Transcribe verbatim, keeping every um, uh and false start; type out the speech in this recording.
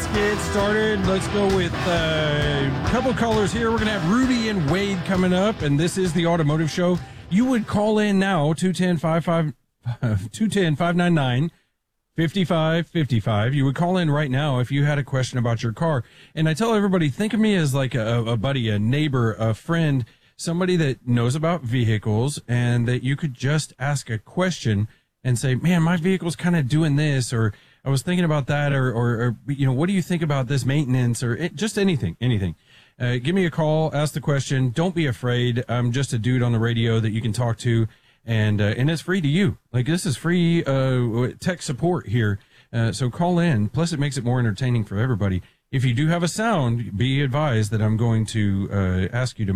let's get started. Let's go with uh, a couple callers here. We're going to have Rudy and Wade coming up, and this is the Automotive Show. You would call in now, two one zero, five nine nine, five five five five. You would call in right now if you had a question about your car. And I tell everybody, think of me as like a, a buddy, a neighbor, a friend, somebody that knows about vehicles, and that you could just ask a question and say, man, my vehicle's kind of doing this, or I was thinking about that, or, or, or, you know, what do you think about this maintenance, or it, just anything, anything. Uh, give me a call, ask the question. Don't be afraid. I'm just a dude on the radio that you can talk to, and, uh, and it's free to you. Like, this is free, uh, tech support here. Uh, so call in. Plus, it makes it more entertaining for everybody. If you do have a sound, be advised that I'm going to, uh, ask you to